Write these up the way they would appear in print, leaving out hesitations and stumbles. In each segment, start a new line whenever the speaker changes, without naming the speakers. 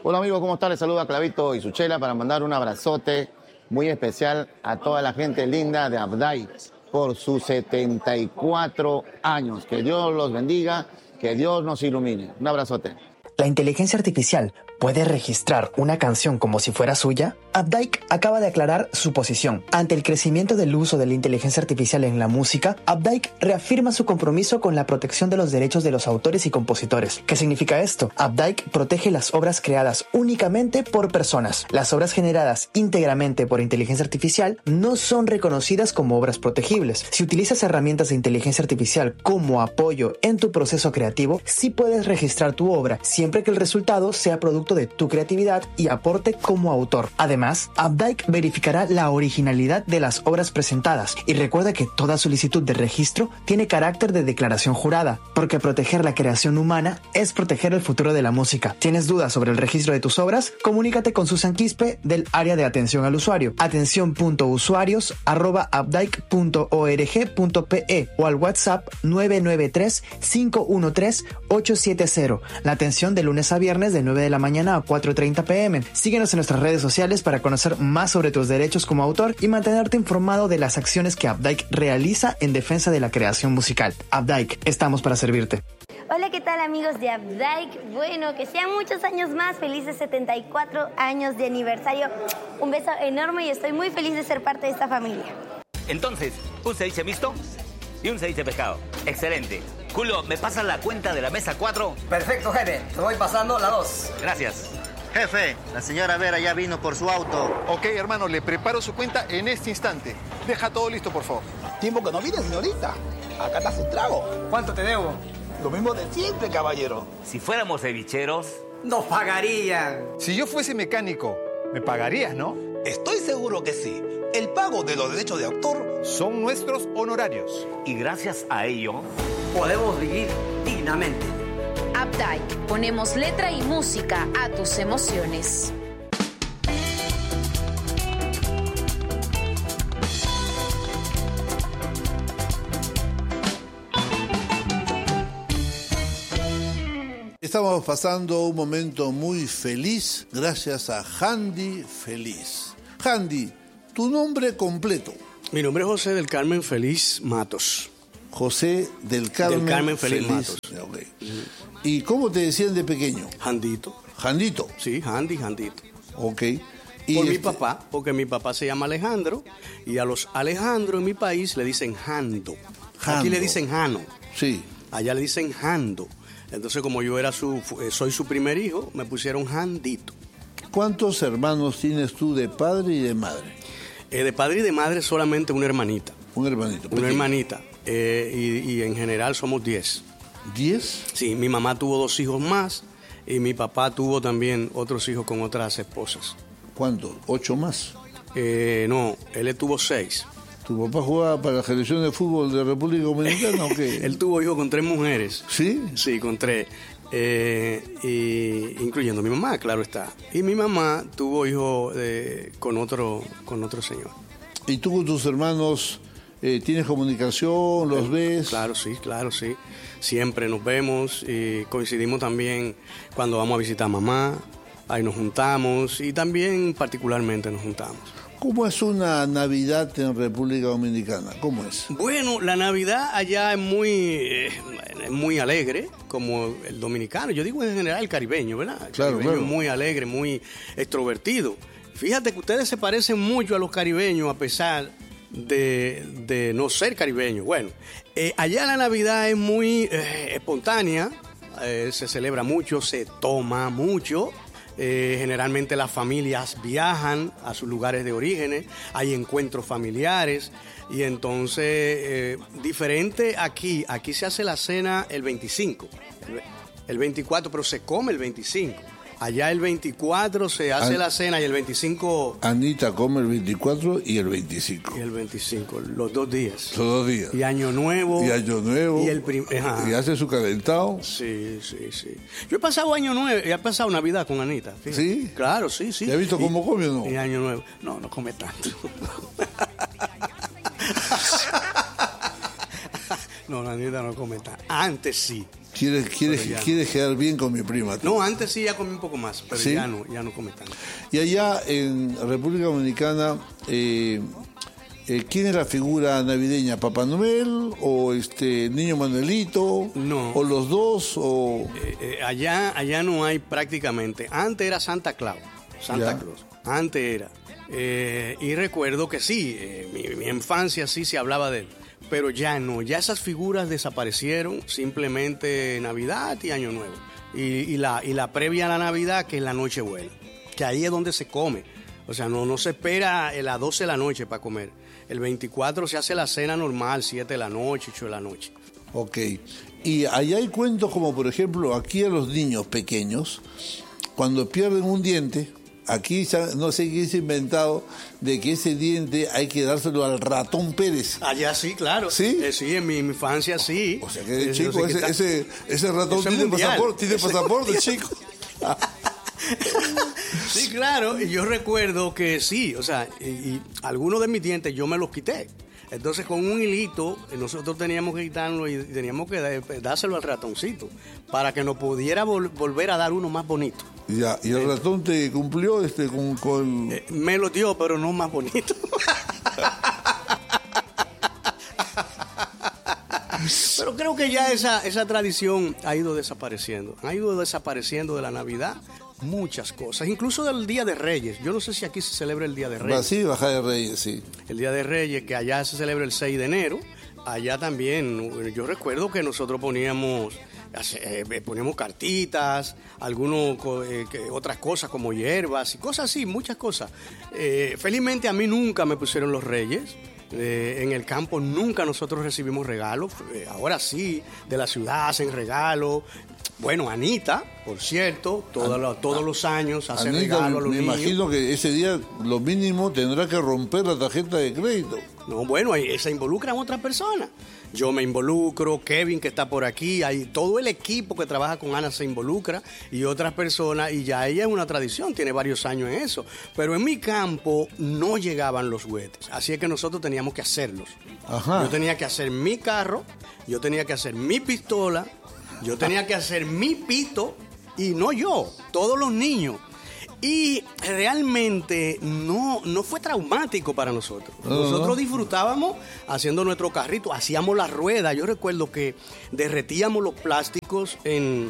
Hola amigos, ¿cómo están? Les saluda Clavito y Suchela para mandar un abrazote muy especial a toda la gente linda de Abday por sus 74 años. Que Dios los bendiga, que Dios nos ilumine. Un abrazote.
¿La inteligencia artificial puede registrar una canción como si fuera suya? Updike acaba de aclarar su posición. Ante el crecimiento del uso de la inteligencia artificial en la música, Updike reafirma su compromiso con la protección de los derechos de los autores y compositores. ¿Qué significa esto? Updike protege las obras creadas únicamente por personas. Las obras generadas íntegramente por inteligencia artificial no son reconocidas como obras protegibles. Si utilizas herramientas de inteligencia artificial como apoyo en tu proceso creativo, sí puedes registrar tu obra, siempre que el resultado sea producto de tu creatividad y aporte como autor. Además, Updike verificará la originalidad de las obras presentadas y recuerda que toda solicitud de registro tiene carácter de declaración jurada, porque proteger la creación humana es proteger el futuro de la música. ¿Tienes dudas sobre el registro de tus obras? Comunícate con Susan Quispe del área de atención al usuario, atención.usuarios@updike.org.pe o al WhatsApp 993-513-870. La atención de lunes a viernes de 9 de la mañana a 4:30 p.m. Síguenos en nuestras redes sociales para conocer más sobre tus derechos como autor y mantenerte informado de las acciones que Updike realiza en defensa de la creación musical. Updike, estamos para servirte.
Hola, ¿qué tal amigos de Updike? Bueno, que sean muchos años más, felices 74 años de aniversario. Un beso enorme y estoy muy feliz de ser parte de esta familia.
Entonces, un ceviche mixto y un ceviche pescado. Excelente. Julio, ¿me pasas la cuenta de la mesa 4?
Perfecto, jefe. Te voy pasando la 2.
Gracias.
Jefe, la señora Vera ya vino por su auto.
Ok, hermano, le preparo su cuenta en este instante. Deja todo listo, por favor.
Tiempo que no viene, señorita. Acá está su trago.
¿Cuánto te debo?
Lo mismo de siempre, caballero.
Si fuéramos cevicheros...
Nos pagarían.
Si yo fuese mecánico, me pagarías, ¿no?
Estoy seguro que sí. El pago de los derechos de autor
son nuestros honorarios.
Y gracias a ello...
podemos vivir dignamente.
Updike, ponemos letra y música a tus emociones.
Estamos pasando un momento muy feliz gracias a Handy Feliz. Handy, tu nombre completo.
Mi nombre es José del Carmen Feliz Matos.
José del Carmen
Feliz Matos.
Okay. ¿Y cómo te decían de pequeño?
Handito.
¿Handito?
Sí, Handito.
Ok.
¿Y por mi papá? Porque mi papá se llama Alejandro y a los Alejandro en mi país le dicen Jando. Aquí le dicen Jano.
Sí.
Allá le dicen Jando. Entonces, como yo soy su primer hijo, me pusieron Handito.
¿Cuántos hermanos tienes tú de padre y de madre?
De padre y de madre solamente una hermanita.
Un hermanito.
Una hermanita. Y en general somos 10.
¿10?
Sí, mi mamá tuvo 2 hijos más y mi papá tuvo también otros hijos con otras esposas.
¿Cuántos? ¿8 más?
No, él tuvo 6.
¿Tu papá jugaba para la selección de fútbol de República Dominicana o qué?
Él tuvo hijos con 3 mujeres.
¿Sí?
Sí, con 3. Incluyendo mi mamá, claro está. Y mi mamá tuvo hijos con otro señor.
¿Y tú con tus hermanos tienes comunicación? ¿Los ves?
Claro, sí. Siempre nos vemos y coincidimos también cuando vamos a visitar a mamá. Ahí nos juntamos y también particularmente nos juntamos.
¿Cómo es una Navidad en República Dominicana? ¿Cómo es?
Bueno, la Navidad allá es muy alegre, como el dominicano. Yo digo en general el caribeño, ¿verdad? El caribeño es muy alegre, muy extrovertido. Fíjate que ustedes se parecen mucho a los caribeños a pesar de no ser caribeños. Bueno, allá la Navidad es muy espontánea, se celebra mucho, se toma mucho. Generalmente las familias viajan a sus lugares de orígenes, hay encuentros familiares y entonces diferente aquí se hace la cena el 25, el 24, pero se come el 25. Allá el 24 se hace la cena y el 25...
Anita come el 24 y el 25.
Y el 25, los 2 días.
Los 2 días.
Y Año Nuevo.
Y Año Nuevo.
Y
hace su calentado.
Sí. Yo he pasado Año Nuevo y he pasado Navidad con Anita. Fíjate.
¿Sí?
Claro, sí.
¿Ya has visto cómo come o no?
Y Año Nuevo. No come tanto. No, Anita no come tanto. Antes sí.
¿Quieres quedar bien con mi prima?
No, antes sí ya comí un poco más, pero ¿sí? ya no comí tanto.
Y allá en República Dominicana, ¿quién es la figura navideña? ¿Papá Noel o Niño Manuelito?
No.
¿O los dos? O...
Allá no hay prácticamente. Antes era Santa Claus. Antes era. Y recuerdo que sí, mi infancia sí se hablaba de él. Pero ya no, ya esas figuras desaparecieron, simplemente Navidad y Año Nuevo. Y la previa a la Navidad, que es la Nochebuena, que ahí es donde se come. O sea, no se espera a las 12 de la noche para comer. El 24 se hace la cena normal, 7 de la noche, 8 de la noche.
Ok. Y allá hay cuentos como, por ejemplo, aquí a los niños pequeños, cuando pierden un diente... Aquí no sé quién se ha inventado de que ese diente hay que dárselo al ratón Pérez.
Allá sí, claro.
¿Sí?
Sí, en mi infancia sí.
O sea que chico, ese ratón tiene pasaporte, chico.
Sí, claro. Y yo recuerdo que sí, o sea, y algunos de mis dientes yo me los quité. Entonces con un hilito nosotros teníamos que quitarlo y teníamos que dárselo al ratoncito para que nos pudiera volver a dar uno más bonito.
Ya, ¿y el ratón te cumplió con...
me lo dio, pero no más bonito. Pero creo que ya esa tradición ha ido desapareciendo. Ha ido desapareciendo de la Navidad muchas cosas, incluso del Día de Reyes. Yo no sé si aquí se celebra el Día de Reyes.
Sí, Baja de Reyes, sí.
El Día de Reyes, que allá se celebra el 6 de enero. Allá también, yo recuerdo que nosotros poníamos cartitas, otras cosas como hierbas y cosas así, muchas cosas. Felizmente a mí nunca me pusieron los Reyes. En el campo nunca nosotros recibimos regalos. Ahora sí, de la ciudad hacen regalos. Bueno, Anita, por cierto, todos los años hace regalos a los niños.
Me imagino que ese día lo mínimo tendrá que romper la tarjeta de crédito.
No, bueno, ahí se involucran otras personas. Yo me involucro, Kevin que está por aquí, ahí todo el equipo que trabaja con Ana se involucra y otras personas, y ya ella es una tradición, tiene varios años en eso. Pero en mi campo no llegaban los juguetes, así es que nosotros teníamos que hacerlos.
Ajá.
Yo tenía que hacer mi carro, yo tenía que hacer mi pistola, yo tenía que hacer mi pito, y no yo, todos los niños. Y realmente no fue traumático para nosotros. Nosotros disfrutábamos haciendo nuestro carrito, hacíamos la rueda. Yo recuerdo que derretíamos los plásticos en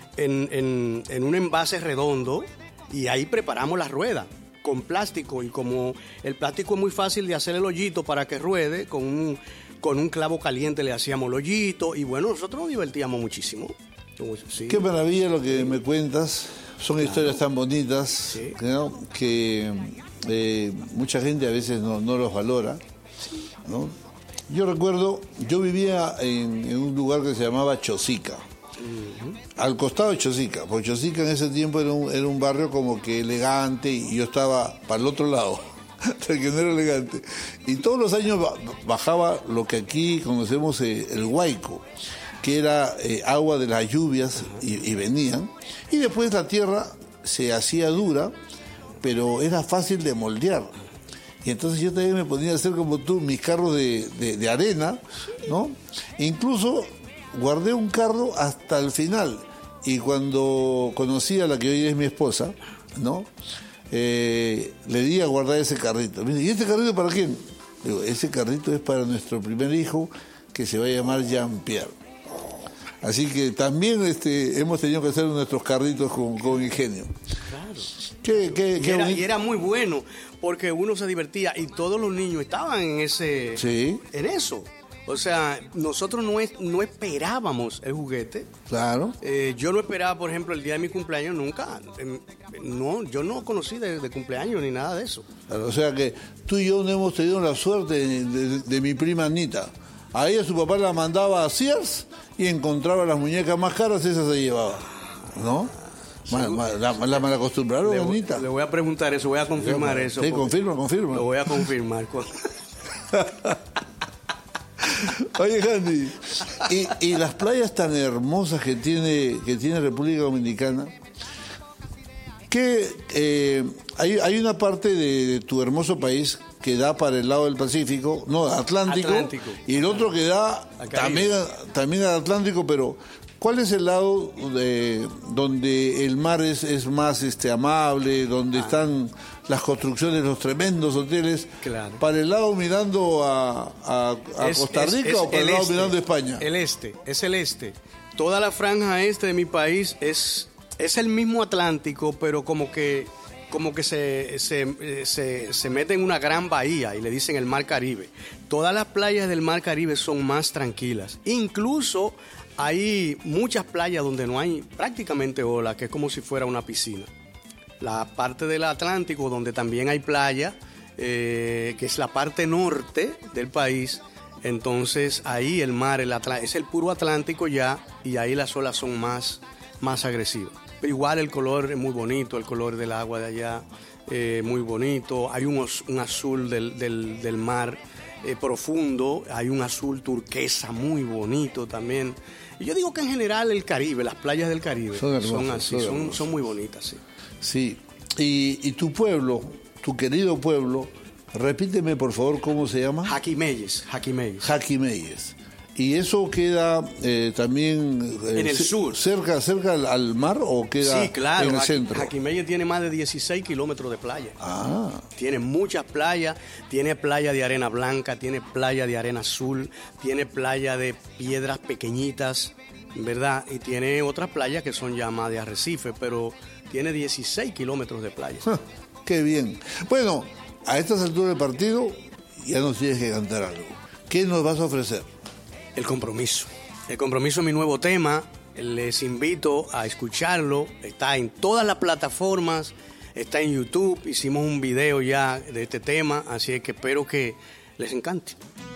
un envase redondo y ahí preparamos la rueda con plástico. Y como el plástico es muy fácil de hacer el hoyito para que ruede, con un clavo caliente le hacíamos el hoyito. Y bueno, nosotros nos divertíamos muchísimo. Sí.
Qué maravilla lo que me cuentas. Son historias tan bonitas, sí, ¿no? Que mucha gente a veces no los valora, ¿no? Yo recuerdo, yo vivía en un lugar que se llamaba Chosica, al costado de Chosica, porque Chosica en ese tiempo era un barrio como que elegante y yo estaba para el otro lado, que no era elegante. Y todos los años bajaba lo que aquí conocemos el huaico, que era agua de las lluvias y venían. Y después la tierra se hacía dura, pero era fácil de moldear. Y entonces yo también me ponía a hacer como tú, mis carros de arena, ¿no? Incluso guardé un carro hasta el final. Y cuando conocí a la que hoy es mi esposa, ¿no? Le di a guardar ese carrito. ¿Y este carrito para quién? Digo, ese carrito es para nuestro primer hijo, que se va a llamar Jean-Pierre. Así que también hemos tenido que hacer nuestros carritos con ingenio.
Claro. Y era muy bueno, porque uno se divertía y todos los niños estaban en eso. O sea, nosotros no esperábamos el juguete.
Claro.
Yo no esperaba, por ejemplo, el día de mi cumpleaños nunca. Yo no conocí de cumpleaños ni nada de eso.
Claro, o sea que tú y yo no hemos tenido la suerte de mi prima Anita. A ella su papá la mandaba a Sears y encontraba las muñecas más caras, esas se llevaba, ¿no? La malacostumbraron, Anita.
Le voy a preguntar eso, voy a confirmar eso.
Sí, confirma.
Lo voy a confirmar.
Oye, Handy, y las playas tan hermosas que tiene República Dominicana, que hay una parte de tu hermoso país que da para el lado del Pacífico, no, Atlántico. Y el otro que da también al Atlántico, pero ¿Cuál es el lado donde el mar es más amable, donde están las construcciones, los tremendos hoteles?
Claro.
¿Para el lado mirando a Costa Rica o para el lado mirando a España?
Es el este. Toda la franja este de mi país es el mismo Atlántico, pero como que se mete en una gran bahía y le dicen el Mar Caribe. Todas las playas del Mar Caribe son más tranquilas. Incluso hay muchas playas donde no hay prácticamente olas, que es como si fuera una piscina. La parte del Atlántico, donde también hay playa, que es la parte norte del país, entonces ahí el mar es el puro Atlántico ya, y ahí las olas son más agresivas. Pero igual el color es muy bonito, el color del agua de allá muy bonito. Hay un azul del mar profundo, hay un azul turquesa muy bonito también. Y yo digo que en general el Caribe, las playas del Caribe son así, son muy bonitas. Sí.
Sí, y tu pueblo, tu querido pueblo, repíteme por favor cómo se llama.
Jaquimeyes.
¿Y eso queda también
en el sur?
¿Cerca al mar o queda
sí, claro,
en el centro?
Jaquimeyes tiene más de 16 kilómetros de playa.
Ah.
Tiene muchas playas, tiene playa de arena blanca, tiene playa de arena azul, tiene playa de piedras pequeñitas, ¿verdad? Y tiene otras playas que son ya más de arrecife, pero tiene 16 kilómetros de playa.
¡Qué bien! Bueno, a estas alturas del partido ya nos tienes que cantar algo. ¿Qué nos vas a ofrecer?
El compromiso. El compromiso es mi nuevo tema. Les invito a escucharlo. Está en todas las plataformas. Está en YouTube. Hicimos un video ya de este tema. Así es que espero que les encante.